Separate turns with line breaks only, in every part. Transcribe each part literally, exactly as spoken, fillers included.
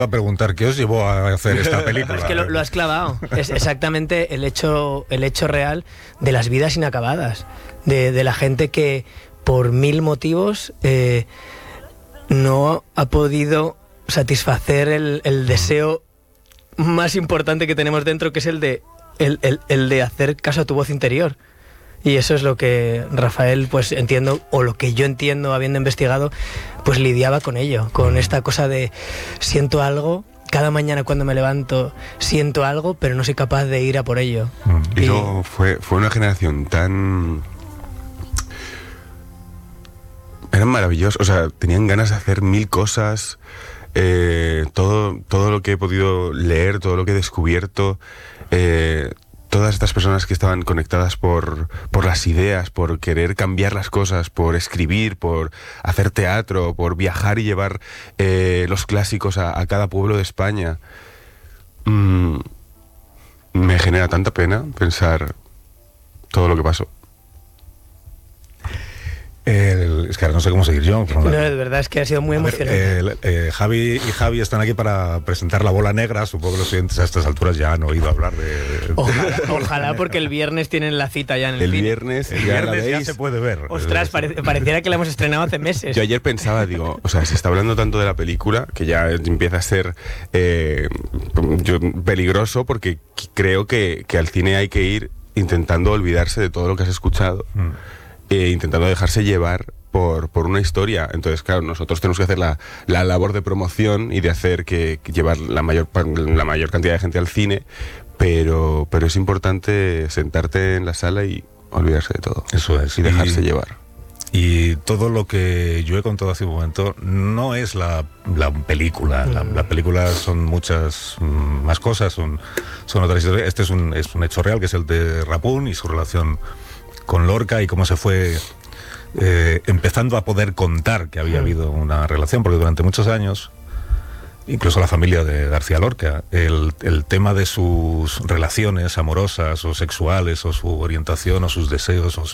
a preguntar qué os llevó a hacer esta película.
Es que lo, lo has clavado. Es exactamente el hecho, el hecho real de las vidas inacabadas, de, de la gente que por mil motivos eh, no ha podido satisfacer el, el deseo más importante que tenemos dentro, que es el de el, el, el de hacer caso a tu voz interior. Y eso es lo que Rafael, pues entiendo, o lo que yo entiendo habiendo investigado, pues lidiaba con ello, con esta cosa de siento algo, cada mañana cuando me levanto siento algo, pero no soy capaz de ir a por ello.
Y, y luego fue, fue una generación tan... Eran maravillosos, o sea, tenían ganas de hacer mil cosas, eh, todo, todo lo que he podido leer, todo lo que he descubierto... Eh, todas estas personas que estaban conectadas por, por las ideas, por querer cambiar las cosas, por escribir, por hacer teatro, por viajar y llevar eh, los clásicos a, a cada pueblo de España. Mm, me genera tanta pena pensar todo lo que pasó.
El, es que ahora no sé cómo seguir yo.
No, de verdad es que ha sido muy emocionante.
Ver, eh, eh, Javi y Javi están aquí para presentar La Bola Negra. Supongo que los oyentes a estas alturas ya han oído hablar de... de
ojalá, ojalá, porque el viernes tienen la cita ya en el,
el
cine.
Viernes,
el
ya
viernes ya se puede ver.
Ostras, pare, pareciera que la hemos estrenado hace meses.
Yo ayer pensaba, digo, o sea, se está hablando tanto de la película que ya empieza a ser eh, yo, peligroso, porque creo que, que al cine hay que ir intentando olvidarse de todo lo que has escuchado. Mm. Eh, intentando dejarse llevar por, por una historia. Entonces, claro, nosotros tenemos que hacer la, la labor de promoción y de hacer que, que llevar la mayor, la mayor cantidad de gente al cine, pero, pero es importante sentarte en la sala y olvidarse de todo.
Eso es.
Y dejarse y, llevar.
Y todo lo que yo he contado hace un momento no es la, la película. La, la película son muchas más cosas, son, son otras historias. Este es un, es un hecho real, que es el de Rapún y su relación con Lorca, y cómo se fue eh, empezando a poder contar que había habido una relación, porque durante muchos años, incluso la familia de García Lorca, el, el tema de sus relaciones amorosas o sexuales, o su orientación o sus deseos, o,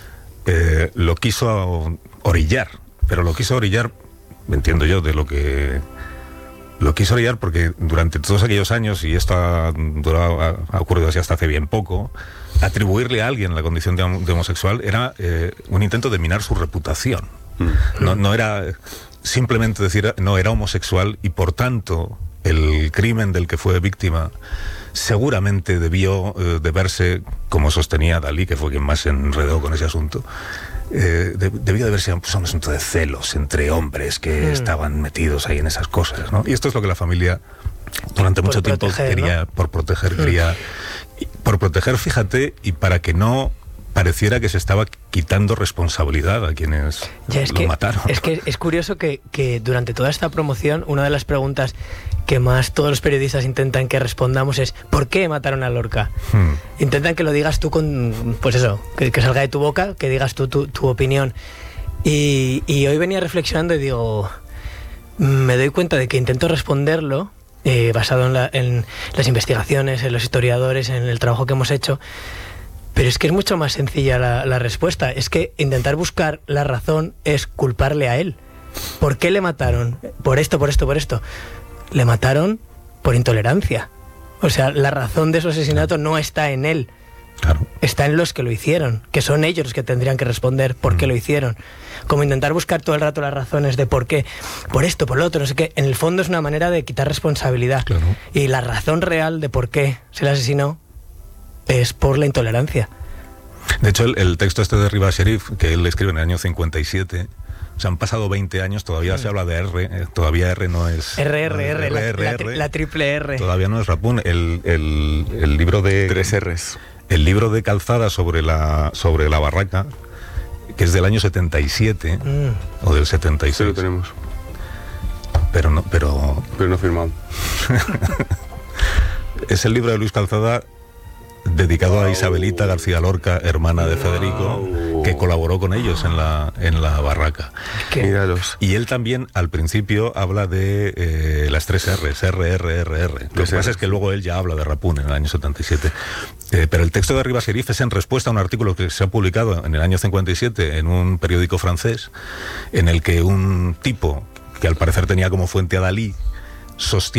eh, lo quiso orillar, pero lo quiso orillar, entiendo yo, de lo que... Lo quiso orillar porque durante todos aquellos años, y esto ha, durado, ha, ha ocurrido así hasta hace bien poco, atribuirle a alguien la condición de, de homosexual era eh, un intento de minar su reputación. Mm. No, no era simplemente decir, no, era homosexual, y por tanto el crimen del que fue víctima seguramente debió eh, de verse, como sostenía Dalí, que fue quien más se enredó con ese asunto, Eh, de, debió de haber sido pues, un asunto de celos entre hombres que mm. estaban metidos ahí en esas cosas, ¿no? Y esto es lo que la familia durante por mucho tiempo proteger, quería, ¿no? por proteger, mm. quería, por proteger, fíjate, y para que no pareciera que se estaba quitando responsabilidad a quienes
ya, es
lo
que,
mataron.
Es que es curioso que, que durante toda esta promoción, una de las preguntas que más todos los periodistas intentan que respondamos es ¿por qué mataron a Lorca? Hmm. Intentan que lo digas tú con, pues eso, que, que salga de tu boca, que digas tú tu, tu opinión. Y, y hoy venía reflexionando y digo, me doy cuenta de que intento responderlo eh, basado en, la, en las investigaciones, en los historiadores, en el trabajo que hemos hecho. Pero es que es mucho más sencilla la, la respuesta. Es que intentar buscar la razón es culparle a él. ¿Por qué le mataron? Por esto, por esto, por esto. Le mataron por intolerancia. O sea, la razón de su asesinato no está en él.
Claro.
Está en los que lo hicieron, que son ellos los que tendrían que responder por qué mm. lo hicieron. Como intentar buscar todo el rato las razones de por qué, por esto, por lo otro, no sé qué. En el fondo es una manera de quitar responsabilidad.
Claro.
Y la razón real de por qué se le asesinó es por la intolerancia.
De hecho, el, el texto este de Rivas Sherif, que él escribe en el año cincuenta y siete, o sea, han pasado veinte años, todavía se habla de R, eh, todavía R no es...
R, R,
no es
R,
R,
la,
R,
la,
R,
la triple R.
Todavía no es Rapún. El, el, el libro de...
Tres R's.
El libro de Calzada sobre la, sobre la barraca, que es del año setenta y siete, mm. o del setenta y seis.
Sí, lo tenemos.
Pero no, pero...
Pero no firmado.
Es el libro de Luis Calzada dedicado wow. a Isabelita García Lorca, hermana de Federico, wow. que colaboró con ellos en la, en la barraca.
Míralos.
Y él también al principio habla de eh, las tres R's, R, R, R, R. Lo que pasa es que luego él ya habla de Rapún en el año setenta y siete. Eh, pero el texto de Rivas Sherif es en respuesta a un artículo que se ha publicado en el año cincuenta y siete en un periódico francés, en el que un tipo, que al parecer tenía como fuente a Dalí, sostiene